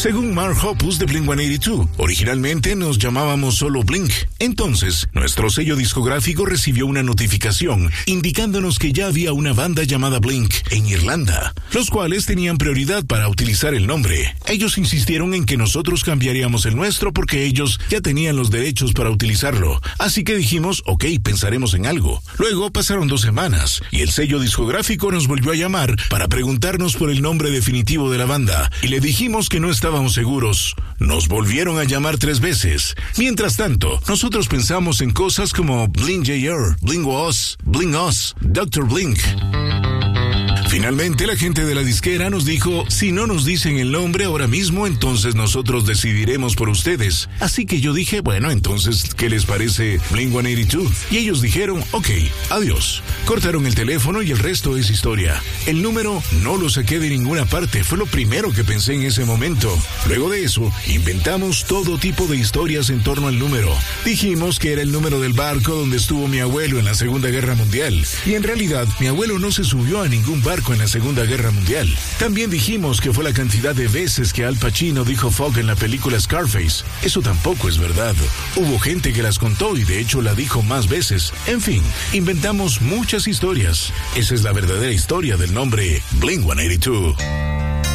Según Mark Hoppus de Blink-182, originalmente nos llamábamos solo Blink. Entonces, nuestro sello discográfico recibió una notificación indicándonos que ya había una banda llamada Blink en Irlanda, los cuales tenían prioridad para utilizar el nombre. Ellos insistieron en que nosotros cambiaríamos el nuestro porque ellos ya tenían los derechos para utilizarlo. Así que dijimos, ok, pensaremos en algo. Luego pasaron 2 semanas y el sello discográfico nos volvió a llamar para preguntarnos por el nombre definitivo de la banda y le dijimos que no estábamos seguros. Nos volvieron a llamar 3 veces. Mientras tanto, nosotros pensamos en cosas como Blink JR, Blink Us, Blink Us, Dr. Blink. Finalmente, la gente de la disquera nos dijo, si no nos dicen el nombre ahora mismo, entonces nosotros decidiremos por ustedes. Así que yo dije, bueno, entonces, ¿qué les parece Blink-182? Y ellos dijeron, ok, adiós. Cortaron el teléfono y el resto es historia. El número no lo saqué de ninguna parte, fue lo primero que pensé en ese momento. Luego de eso, inventamos todo tipo de historias en torno al número. Dijimos que era el número del barco donde estuvo mi abuelo en la Segunda Guerra Mundial. Y en realidad, mi abuelo no se subió a ningún barco en la Segunda Guerra Mundial. También dijimos que fue la cantidad de veces que Al Pacino dijo fuck en la película Scarface. Eso tampoco es verdad. Hubo gente que las contó y de hecho la dijo más veces. En fin, inventamos muchas historias. Esa es la verdadera historia del nombre Blink-182.